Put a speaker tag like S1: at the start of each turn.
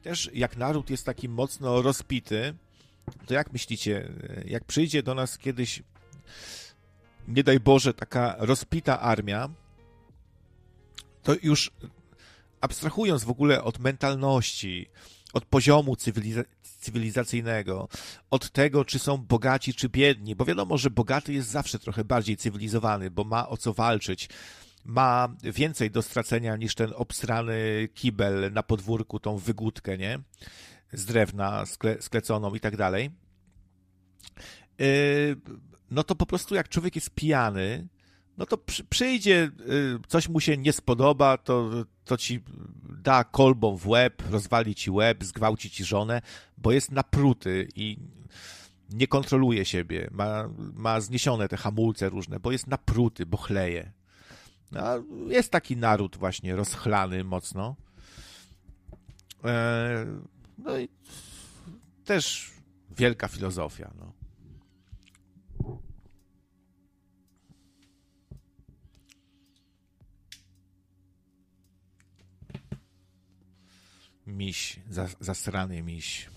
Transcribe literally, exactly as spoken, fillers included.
S1: też jak naród jest taki mocno rozpity, to jak myślicie, jak przyjdzie do nas kiedyś, nie daj Boże, taka rozpita armia, to już abstrahując w ogóle od mentalności, od poziomu cywiliza- cywilizacyjnego, od tego, czy są bogaci, czy biedni, bo wiadomo, że bogaty jest zawsze trochę bardziej cywilizowany, bo ma o co walczyć, ma więcej do stracenia niż ten obsrany kibel na podwórku, tą wygódkę, nie? Z drewna skle- skleconą i tak dalej. Yy, no to po prostu jak człowiek jest pijany, no to przy, przyjdzie, yy, coś mu się nie spodoba, to, to ci da kolbą w łeb, rozwali ci łeb, zgwałci ci żonę, bo jest napruty i nie kontroluje siebie, ma, ma zniesione te hamulce różne, bo jest napruty, bo chleje. No, jest taki naród właśnie rozchlany mocno. E, no i też wielka filozofia. No. Miś, zasrany miś.